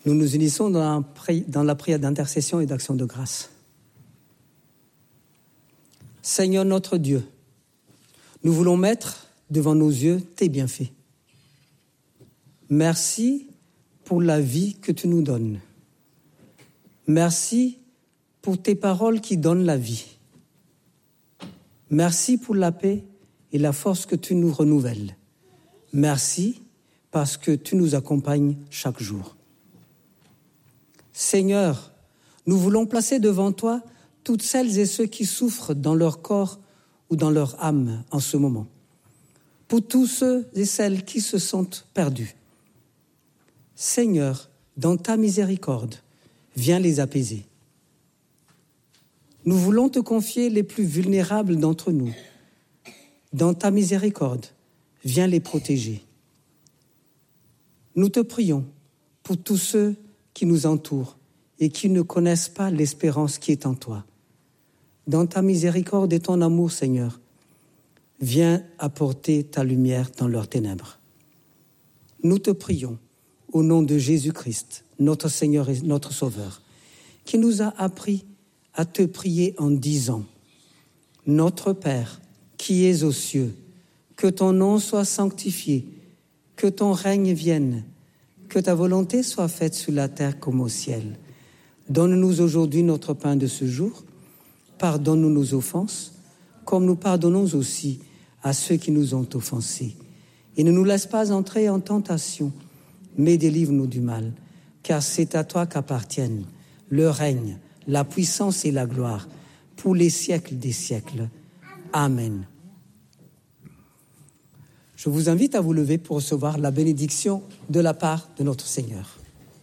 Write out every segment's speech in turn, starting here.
Nous nous unissons dans la prière d'intercession et d'action de grâce. Seigneur notre Dieu, nous voulons mettre devant nos yeux tes bienfaits. Merci pour la vie que tu nous donnes. Merci pour tes paroles qui donnent la vie. Merci pour la paix et la force que tu nous renouvelles. Merci parce que tu nous accompagnes chaque jour. Seigneur, nous voulons placer devant toi toutes celles et ceux qui souffrent dans leur corps ou dans leur âme en ce moment. Pour tous ceux et celles qui se sentent perdus. Seigneur, dans ta miséricorde, viens les apaiser. Nous voulons te confier les plus vulnérables d'entre nous. Dans ta miséricorde, viens les protéger. Nous te prions pour tous ceux qui nous entourent et qui ne connaissent pas l'espérance qui est en toi. Dans ta miséricorde et ton amour, Seigneur, viens apporter ta lumière dans leurs ténèbres. Nous te prions au nom de Jésus-Christ, notre Seigneur et notre Sauveur, qui nous a appris à te prier en disant « Notre Père, qui es aux cieux, que ton nom soit sanctifié, que ton règne vienne, que ta volonté soit faite sur la terre comme au ciel. Donne-nous aujourd'hui notre pain de ce jour. Pardonne-nous nos offenses, comme nous pardonnons aussi à ceux qui nous ont offensés. Et ne nous laisse pas entrer en tentation, mais délivre-nous du mal, car c'est à toi qu'appartiennent le règne, la puissance et la gloire, pour les siècles des siècles. Amen. Je vous invite à vous lever pour recevoir la bénédiction de la part de notre Seigneur.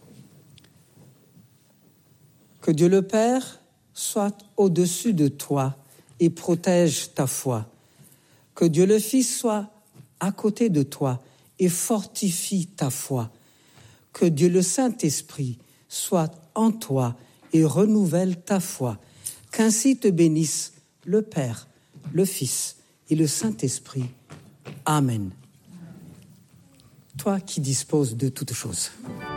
Que Dieu le Père soit au-dessus de toi et protège ta foi. Que Dieu le Fils soit à côté de toi et fortifie ta foi. Que Dieu le Saint-Esprit soit en toi et renouvelle ta foi. Qu'ainsi te bénisse le Père, le Fils et le Saint-Esprit. Amen. Toi qui disposes de toutes choses.